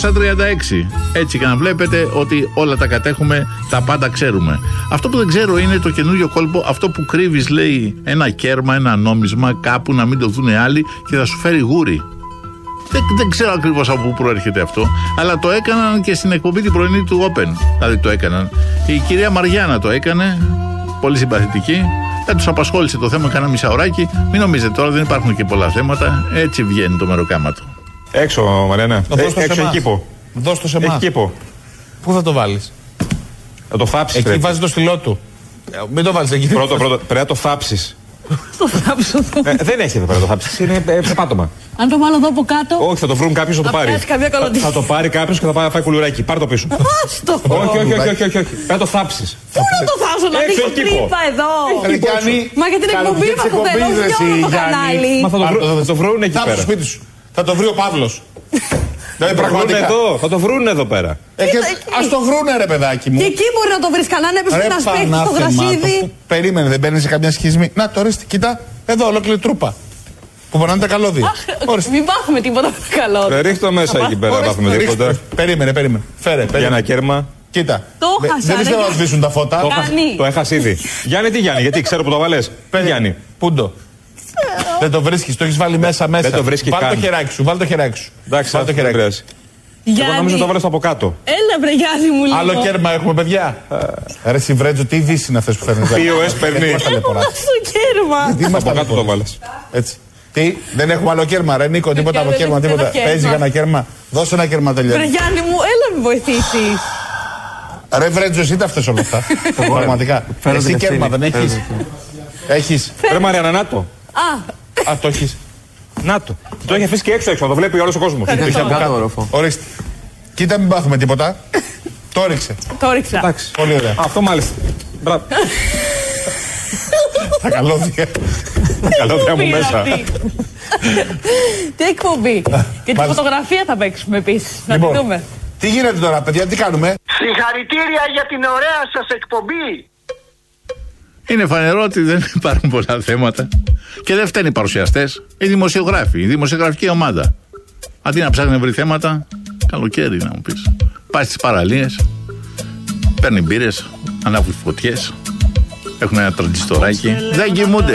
236. Έτσι και να βλέπετε ότι όλα τα κατέχουμε, τα πάντα ξέρουμε. Αυτό που δεν ξέρω είναι το καινούριο κόλπο, αυτό που κρύβεις, λέει, ένα κέρμα, ένα νόμισμα κάπου να μην το δουν άλλοι και θα σου φέρει γούρι. Δεν ξέρω ακριβώς από πού προέρχεται αυτό, αλλά το έκαναν και στην εκπομπή την πρωινή του Open. Δηλαδή το έκαναν. Η κυρία Μαριάννα το έκανε, πολύ συμπαθητική. Δεν τους απασχόλησε το θέμα, κανένα μισάωράκι. Μην νομίζετε τώρα, δεν υπάρχουν και πολλά θέματα. Έτσι βγαίνει το μεροκάματο. Έξω, Μαριάννα. Έξω έχει κήπο. Δώσ' το σε εμάς. Έχει κήπο. Πού θα το βάλεις? Θα το θάψεις. Εκεί βάζει το στυλό του. Μην το βάλεις εκεί. Πρώτο, πρέπει να το θάψεις. Το θάψω. Δεν έχει εδώ πέρα το θάψεις. Είναι πάτωμα. Αν το βάλω εδώ από κάτω. Όχι, θα το βρουν κάποιος να το πάρει. Θα το πάρει κάποιος και θα πάει να φάει κουλουράκι. Πάρ' το πίσω. Άστο. Όχι. Πρέπει να το θάψεις. Πού να το θάψω, να δείξω τρύπα εδώ. Μα για την εκπομπή μα το θέλω, όχι το κανάλι. Μα θα το βρουν εκεί πέρα. Θα σπίτι σου. Θα το βρει ο Παύλος. Θα το βρουν εδώ πέρα. Ας το βρούνε, ρε παιδάκι μου. Και εκεί μπορεί να το βρεις καλά, να έπαιζε ένα παίκτη στο γρασίδι. Περίμενε, δεν παίρνει σε καμιά σχισμή. Να το ορίστε, κοίτα, εδώ ολόκληρη τρούπα. Που πονάνε τα καλώδια. Μην πάθουμε τίποτα από τα καλώδια. Ρίχτω μέσα εκεί πέρα, πάθουμε τίποτα. Περίμενε. Φέρε. Για ένα κέρμα. Κοίτα. Το έχασα. Δεν πιστεύω να σβήσουν τα φώτα. Το έχασε ήδη. Γιάννη, τι Γιάννη, γιατί ξέρω που το βάλες. Γιάννη. Πούντο. Δεν το βρίσκεις, το έχεις βάλει μέσα. Δεν το βρίσκει καν. Βάλ το χεράκι σου. Εντάξει, δεν χρειάζεται. Εγώ νομίζω το βάλες από κάτω. Έλα βρε Γιάννη μου λίγο. Άλλο κέρμα έχουμε, παιδιά. Ρε Σιβρέτζο, τι ειδήσεις είναι αυτές που φέρνεις? POS παίρνει. Έχουμε στο κέρμα. Από κάτω το βάλες. Έτσι. Τι, δεν έχουμε άλλο κέρμα, ρε Νίκο, τίποτα από κέρμα, τίποτα. Παίζει για ένα κέρμα. Δώσε ένα κέρμα, τελειώνει. Βρε Γιάννη μου, έλα με βοηθήσεις. Ρε Βρέτζο, εσύ τα φταίς όλα αυτά. Πραγματικά. Εσύ κέρμα δεν έχεις? Έχεις. Ρε Μαριάννα, να το. Α, το έχεις. Να το. Το έχει αφήσει και έξω, το βλέπει όλος ο κόσμος. Το έχει από κάτω. Ορίστε. Κοίτα, μην πάθουμε τίποτα. Το ρίξε. Το ρίξα. Εντάξει. Πολύ ωραία. Αυτό μάλιστα. Μπράβο. Τα καλώδια. Τα καλώδια μου μέσα. Τι εκπομπή. Και τη φωτογραφία θα παίξουμε επίσης. Να τη δούμε. Τι γίνεται τώρα, παιδιά, τι κάνουμε? Συγχαρητήρια για την ωραία σας εκπομπή. Είναι φανερό ότι δεν υπάρχουν πολλά θέματα. Και δεν φταίνουν οι παρουσιαστές, οι δημοσιογράφοι, η δημοσιογραφική ομάδα. Αντί να ψάχνει να βρει θέματα, καλοκαίρι να μου πεις. Πάει στις παραλίες, παίρνει μπύρες, ανάβουν φωτιές, έχουν ένα τραντιστοράκι, δεν κοιμούνται.